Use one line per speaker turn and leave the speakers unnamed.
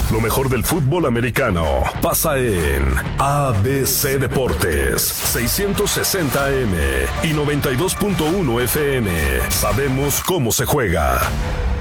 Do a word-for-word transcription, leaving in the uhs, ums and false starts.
Lo mejor del fútbol americano pasa en A B C Deportes, seiscientos sesenta A M y noventa y dos punto uno F M. Sabemos cómo se juega.